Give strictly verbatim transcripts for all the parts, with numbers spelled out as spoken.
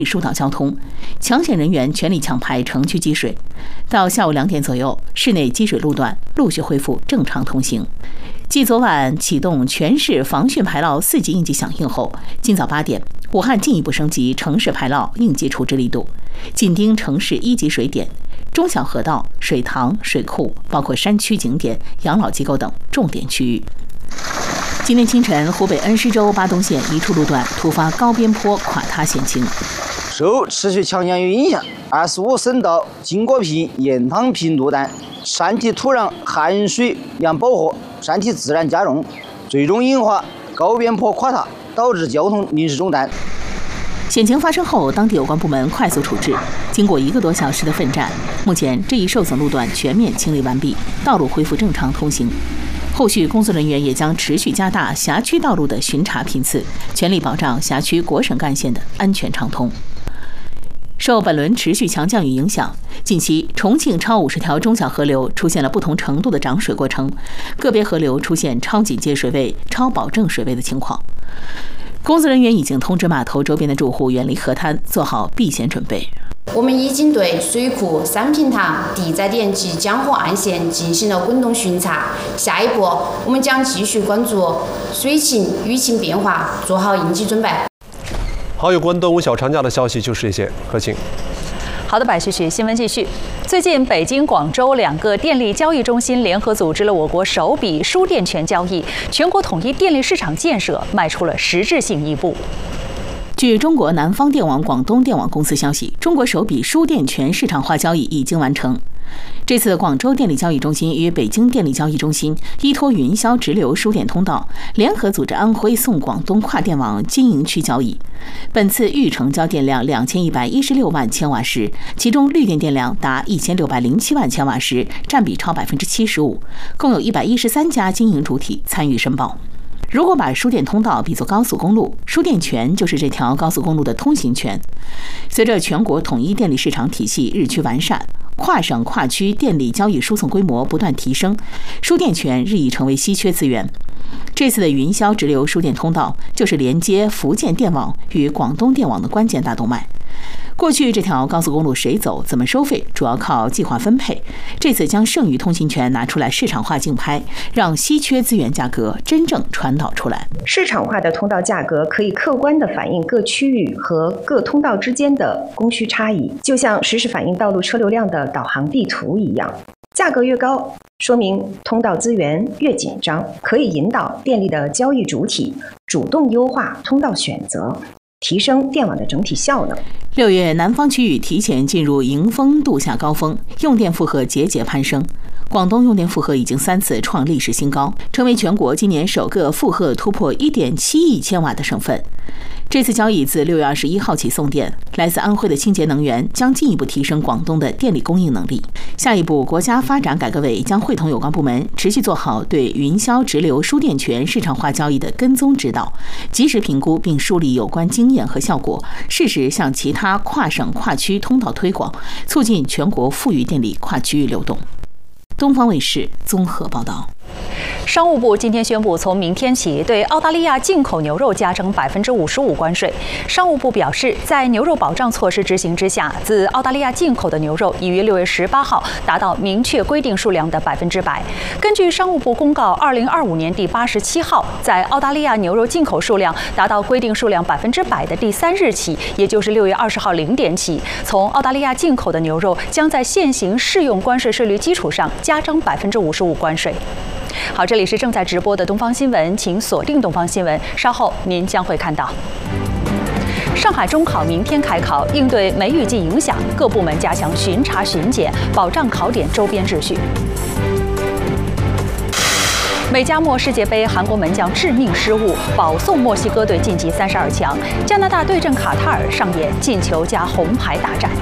疏导交通，抢险人员全力抢排城区积水。到下午两点左右，市内积水路段陆续恢复正常通行。继昨晚启动全市防汛排涝四级应急响应后，今早八点，武汉进一步升级城市排涝应急处置力度，紧盯城市一级水点、中小河道、水塘、水库，包括山区景点、养老机构等重点区域。今天清晨，湖北恩施州巴东县一处路段突发高边坡垮塌险情。 受持续强降雨影响，二十五省道经过坪、雁汤坪路段山体土壤含水量饱和，山体自然加重，最终引发高边坡垮塌，导致交通临时中断。 险情发生后，当地有关部门快速处置，经过一个多小时的奋战，目前这一受损路段全面清理完毕，道路恢复正常通行。后续工作人员也将持续加大辖区道路的巡查频次，全力保障辖区国省干线的安全畅通。受本轮持续强降雨影响，近期重庆超五十条中小河流出现了不同程度的涨水过程，个别河流出现超警戒水位、超保证水位的情况。工作人员已经通知码头周边的住户远离河滩，做好避险准备。 我们已经对水库、三平塘、地载点及江河岸线进行了滚动巡查。下一步，我们将继续关注水情、雨情变化，做好应急准备。 好，有关端午小长假的消息就是这些。何晴。 好的，白旭旭，新闻继续。最近，北京、广州两个电力交易中心联合组织了我国首笔输电权交易，全国统一电力市场建设迈出了实质性一步。 据中国南方电网广东电网公司消息，中国首笔输电权市场化交易已经完成。这次广州电力交易中心与北京电力交易中心依托云霄直流输电通道，联合组织安徽送广东跨电网经营区交易。本次预成交电量两千一百一十六万千瓦时，其中绿电电量达一千六百零七万千瓦时，占比超百分之七十五，共有一百一十三家经营主体参与申报。如果把输电通道比作高速公路，输电权就是这条高速公路的通行权。随着全国统一电力市场体系日趋完善，跨省跨区电力交易输送规模不断提升，输电权日益成为稀缺资源。这次的云霄直流输电通道就是连接福建电网与广东电网的关键大动脉。过去这条高速公路谁走、怎么收费，主要靠计划分配。这次将剩余通行权拿出来市场化竞拍，让稀缺资源价格真正传导出来。 市场化的通道价格可以客观地反映各区域和各通道之间的供需差异，就像实时反映道路车流量的导航地图一样。价格越高，说明通道资源越紧张，可以引导电力的交易主体主动优化通道选择，提升电网的整体效能。 六月，南方区域提前进入迎风度夏高峰，用电负荷节节攀升。广东用电负荷已经三次创历史新高，成为全国今年首个负荷突破 一点七亿千瓦的省份。这次交易自六月二十一号起送电，来自安徽的清洁能源将进一步提升广东的电力供应能力。下一步，国家发展改革委将会同有关部门持续做好对云霄直流输电权市场化交易的跟踪指导，及时评估并梳理有关经验和效果，适时向其他跨省跨区通道推广，促进全国富裕电力跨区域流动。东方卫视综合报道。 商务部今天宣布，从明天起对澳大利亚进口牛肉加征百分之五十五关税。商务部表示，在牛肉保障措施执行之下，自澳大利亚进口的牛肉已于六月十八号达到明确规定数量的百分之百。根据商务部公告，二零二五年第八十七号，在澳大利亚牛肉进口数量达到规定数量百分之百的第三日起，也就是六月二十号零点起，从澳大利亚进口的牛肉将在现行适用关税税率基础上加征百分之五十五关税。好，这里是正在直播的东方新闻，请锁定东方新闻，稍后您将会看到。上海中考明天开考，应对梅雨季影响，各部门加强巡查巡检，保障考点周边秩序。美加墨世界杯，韩国门将致命失误，保送墨西哥队晋级三十二强。加拿大对阵卡塔尔，上演进球加红牌大战。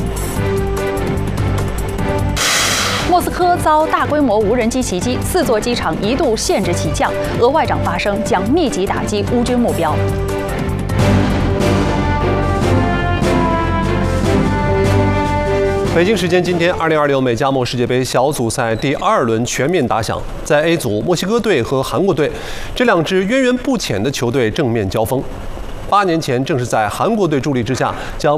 莫斯科遭大规模无人机袭击，四座机场一度限制起降。俄外长发声，将密集打击乌军目标。 北京时间今天，二零二六美加墨世界杯小组赛第二轮全面打响。在 A 组，墨西哥队和韩国队这两支渊源不浅的球队正面交锋。八年前，正是在韩国队助力之下，将